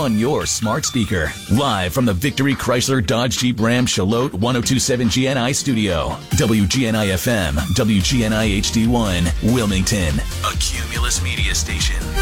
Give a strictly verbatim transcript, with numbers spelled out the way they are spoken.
on your smart speaker. Live from the Victory Chrysler Dodge Jeep Ram Charlotte ten twenty-seven G N I studio. W G N I F M, W G N I H D one, Wilmington. A Cumulus Media Station.